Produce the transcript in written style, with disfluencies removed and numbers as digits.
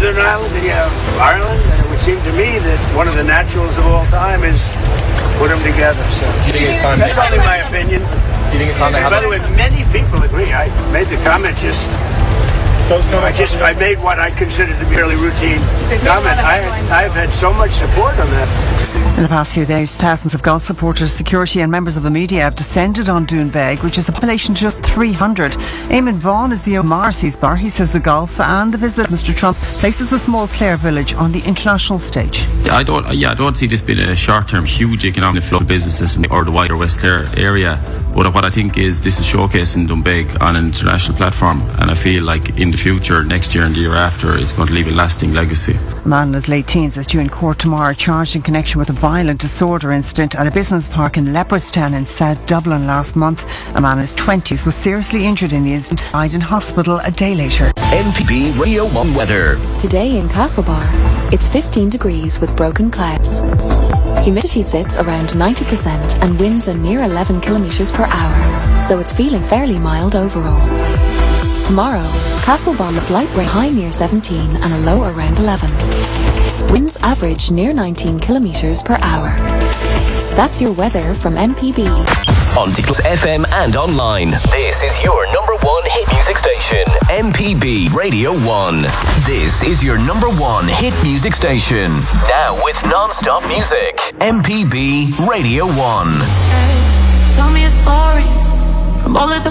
Northern Ireland, then you have Ireland, and it would seem to me that one of the naturals of all time is put them together. So that's only my opinion. Do you think it's time they have? By the way, many people agree. I made the comment I made what I consider to be a fairly routine comment. I've had so much support on that. In the past few days, thousands of golf supporters, security and members of the media have descended on Doonbeg, which is a population of just 300. Eamon Vaughan is the O'Morrissey's bar. He says the golf and the visit of Mr Trump places the small Clare village on the international stage. I don't see this being a short-term huge economic flow of businesses or the wider West Clare area. But what I think is this is showcasing Doonbeg on an international platform, and I feel like in the future, next year and the year after, it's going to leave a lasting legacy. A man in his late teens is due in court tomorrow, charged in connection with a violent disorder incident at a business park in Leopardstown in South Dublin last month. A man in his 20s was seriously injured in the incident, died in hospital a day later. MPB Radio 1 weather. Today in Castlebar, it's 15 degrees with broken clouds. Humidity sits around 90% and winds are near 11 kilometres per hour, so it's feeling fairly mild overall. Tomorrow, Castlebar must light rain, high near 17 and a low around 11. Winds average near 19 kilometres per hour. That's your weather from MPB. On Plus FM and online, this is your number one hit music station, MPB Radio 1. This is your number one hit music station. Now with non-stop music, MPB Radio 1. Tell me a story from all of the